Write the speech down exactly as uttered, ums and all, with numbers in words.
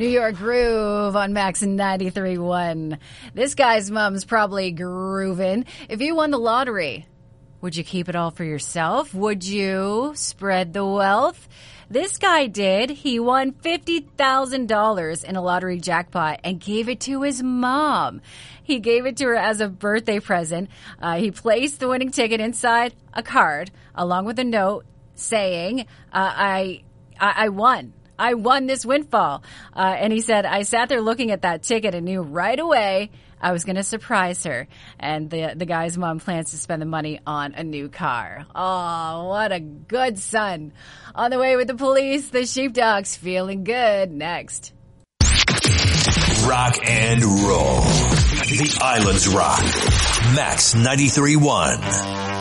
New York Groove on Max ninety-three point one. This guy's mom's probably grooving. If you won the lottery, would you keep it all for yourself? Would you spread the wealth? This guy did. He won fifty thousand dollars in a lottery jackpot and gave it to his mom. He gave it to her as a birthday present. Uh, he placed the winning ticket inside a card along with a note saying, uh, I, I, I won. I won this windfall. Uh, and he said, I sat there looking at that ticket and knew right away I was going to surprise her. And the the guy's mom plans to spend the money on a new car. Oh, what a good son. On the way with the police, the sheepdogs feeling good. Next. Rock and roll. The Islands Rock. Max ninety-three point one.